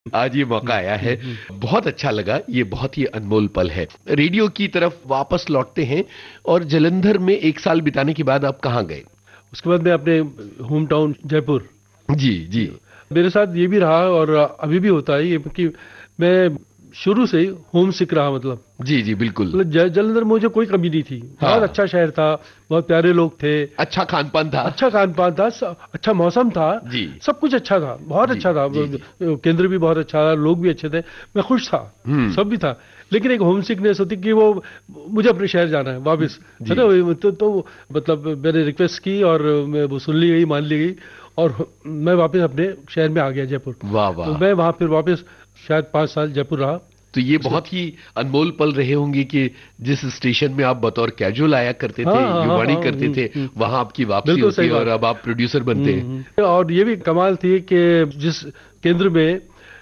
आज ये मौका आया है, बहुत अच्छा लगा। ये बहुत ही अनमोल पल है। रेडियो की तरफ वापस लौटते हैं और जालंधर में 1 साल बिताने के बाद आप कहाँ गए? उसके बाद मैं अपने होम टाउन जयपुर। जी जी। मेरे साथ ये भी रहा और अभी भी होता है ये कि मैं शुरू से ही होम सिक रहा। जी जी बिल्कुल। जालंधर में मुझे कोई कमी नहीं थी। बहुत हाँ। अच्छा शहर था, बहुत प्यारे लोग थे, अच्छा खान पान था। अच्छा खान पान था, अच्छा मौसम था, जी सब कुछ अच्छा था, बहुत जी अच्छा था। जी जी। केंद्र भी बहुत अच्छा था, लोग भी अच्छे थे, मैं खुश था, सब भी था। लेकिन एक होम सिकनेस होती कि वो मुझे अपने शहर जाना है वापस, है जी। ना। तो मतलब मैंने रिक्वेस्ट की और मैं वो सुन ली गई, मान ली गई और मैं वापस अपने शहर में आ गया, जयपुर। वाह तो वाह। मैं वहाँ फिर वापस शायद 5 साल जयपुर रहा। तो ये उसके बहुत ही अनमोल पल रहे होंगे कि जिस स्टेशन में आप बतौर कैजुअल आया करते हाँ थे, हाँ हाँ युवाणी हाँ, करते थे, वहां आपकी वापसी बिल्कुल होती सही है और बात। अब आप प्रोड्यूसर बनते हैं। और ये भी कमाल थी कि जिस केंद्र में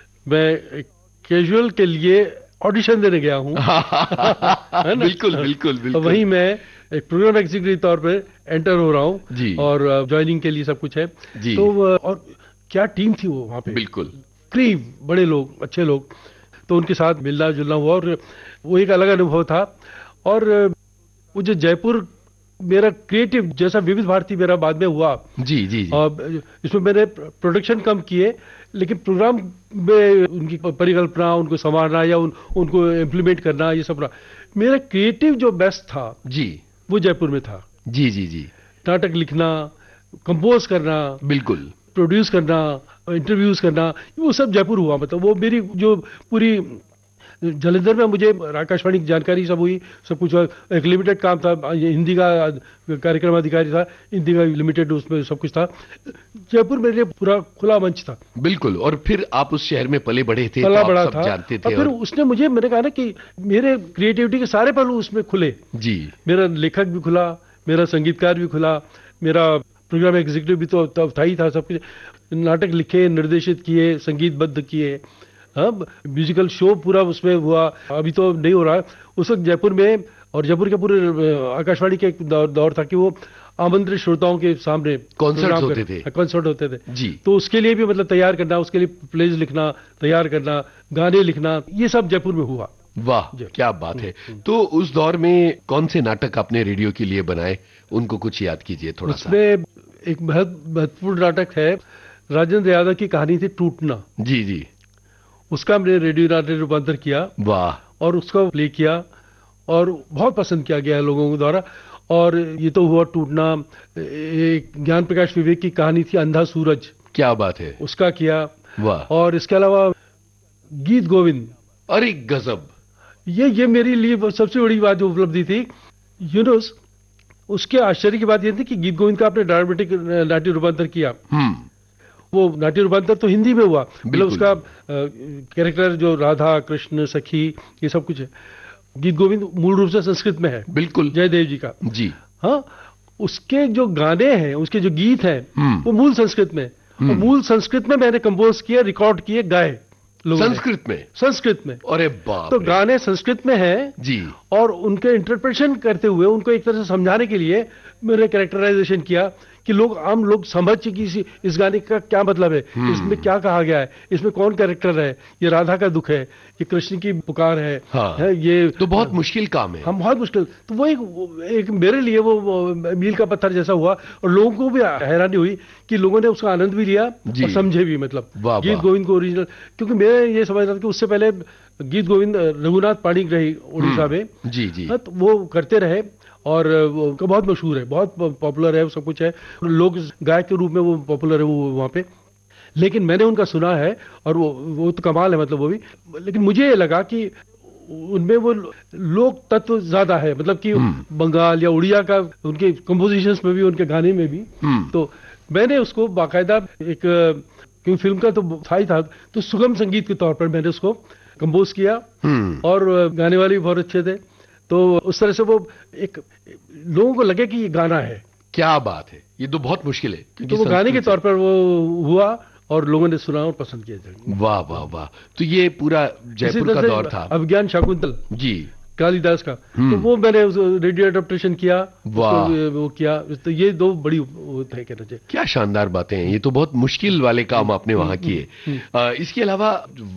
मैं कैजुअल के लिए ऑडिशन देने गया हूँ है ना, बिल्कुल बिल्कुल और बिल्कुल। वहीं मैं एक प्रोग्राम एग्जीक्यूटिव तौर पे एंटर हो रहा हूँ जी और ज्वाइनिंग के लिए सब कुछ है। जी तो और क्या टीम थी वो वहाँ पे, बिल्कुल। कई बड़े लोग, अच्छे लोग। तो उनके साथ मिलना जुलना हुआ और वो एक अलग अनुभव था। और वो जो जयपुर मेरा क्रिएटिव जैसा विविध भारती मेरा बाद में हुआ, जी जी जी और इसमें मैंने प्रोडक्शन कम किए, लेकिन प्रोग्राम में उनकी परिकल्पना, उनको संवारना या उनको इम्प्लीमेंट करना, ये सब रहा। मेरा क्रिएटिव जो बेस्ट था जी वो जयपुर में था। जी जी जी नाटक लिखना, कंपोज करना, बिल्कुल। प्रोड्यूस करना, इंटरव्यूज करना, वो सब जयपुर हुआ। मतलब वो मेरी जो पूरी जालंधर में मुझे आकाशवाणी की जानकारी सब हुई, सब कुछ हुआ। एक लिमिटेड काम था, ये हिंदी का कार्यक्रम अधिकारी था, हिंदी का लिमिटेड, उसमें सब कुछ था। जयपुर मेरे लिए पूरा खुला मंच था, बिल्कुल। और फिर आप उस शहर में पले बढ़े थे तो पला आप बड़ा सब था। जानते और थे। फिर और उसने मुझे, मैंने कहा ना कि मेरे क्रिएटिविटी के सारे पहलू उसमें खुले। जी मेरा लेखक भी खुला, मेरा संगीतकार भी खुला, मेरा प्रोग्राम एग्जीक्यूटिव भी तो तब था ही था। सब कुछ, नाटक लिखे, निर्देशित किए, संगीतबद्ध किए, हाँ, म्यूजिकल शो पूरा उसमें हुआ। अभी तो नहीं हो रहा है। उस वक्त जयपुर में, और जयपुर के पूरे आकाशवाणी के एक दौर था कि वो आमंत्रित श्रोताओं के सामने कॉन्सर्ट्स प्रोग्राम होते थे। कर, कॉन्सर्ट होते थे। जी। तो उसके लिए भी मतलब तैयार करना, उसके लिए प्लेज लिखना, तैयार करना, गाने लिखना, ये सब जयपुर में हुआ। वाह क्या बात है। तो उस दौर में कौन से नाटक आपने रेडियो के लिए बनाए, उनको कुछ याद कीजिए थोड़ा सा। उसमें एक महत्वपूर्ण नाटक है, राजेंद्र यादव की कहानी थी टूटना। जी जी। उसका हमने रेडियो नाटक रूपांतर किया वाह। और उसका प्ले किया और बहुत पसंद किया गया है लोगों के द्वारा। और ये तो हुआ टूटना। एक ज्ञान प्रकाश विवेक की कहानी थी अंधा सूरज, क्या बात है। उसका किया। वाह। और इसके अलावा गीत गोविंद, अरे गजब। ये मेरे लिए सबसे बड़ी बात जो उपलब्धि थी, यूनुस। उसके आश्चर्य की बात यह थी कि गीत गोविंद का आपने ड्रामेटिक नाट्य रूपांतर किया। वो नाट्य रूपांतर तो हिंदी में हुआ, मतलब बिल्कुल। उसका कैरेक्टर जो राधा कृष्ण सखी, ये सब कुछ है। गीत गोविंद मूल रूप से संस्कृत में है, बिल्कुल। जयदेव जी का। जी। हाँ, उसके जो गाने हैं, उसके जो गीत हैं, वो मूल संस्कृत में। और मूल संस्कृत में मैंने कंपोज किए, रिकॉर्ड किए, गाए लोगों ने संस्कृत में। संस्कृत में। अरे बाप तो रे। गाने संस्कृत में हैं जी। और उनके इंटरप्रिटेशन करते हुए उनको एक तरह से समझाने के लिए मैंने कैरेक्टराइजेशन किया कि आम लोग समझ कि इस गाने का क्या मतलब है, इसमें क्या कहा गया है, इसमें कौन कैरेक्टर है, ये राधा का दुख है, ये कृष्ण की पुकार हाँ। है ये। तो बहुत मुश्किल काम है। हम बहुत मुश्किल। तो वो एक मेरे लिए वो मील का पत्थर जैसा हुआ। और लोगों को भी हैरानी हुई कि लोगों ने उसका आनंद भी लिया जी। और समझे भी, मतलब वाह गीत वाह। गोविंद को ओरिजिनल। क्योंकि मैं ये समझता था कि उससे पहले गीत गोविंद रघुनाथ पाणिग्राही उड़ीसा में, जी जी। हाँ, तो वो करते रहे और वो उनका बहुत मशहूर है, बहुत पॉपुलर है, सब कुछ है, लोग गायक के रूप में वो पॉपुलर है वो वहाँ पे। लेकिन मैंने उनका सुना है और वो तो कमाल है, मतलब वो भी। लेकिन मुझे ये लगा कि उनमें वो लोक तत्व ज्यादा है, मतलब कि बंगाल या उड़िया का उनके कंपोजिशंस में भी, उनके गाने में भी। तो मैंने उसको बाकायदा एक, क्योंकि फिल्म का तो था ही था, तो सुगम संगीत के तौर पर मैंने उसको कंपोज किया। और गाने वाले भी बहुत अच्छे थे। तो उस तरह से वो एक, लोगों को लगे कि ये गाना है। क्या बात है। ये तो बहुत मुश्किल है क्योंकि तो वो गाने के संस्कृत तौर पर वो हुआ और लोगों ने सुना और पसंद किया। वाह वाह वाह। तो ये पूरा इसी जयपुर का तरह दौर से था। अभिज्ञान शाकुंतल जी। कालिदास का, तो वो मैंने रेडियो एडेप्टेशन किया, उसको वाह। वो किया। तो ये दो बड़ी वो थे, कहना चाहिए। क्या शानदार बातें हैं। ये तो बहुत मुश्किल वाले काम आपने वहां किए। इसके अलावा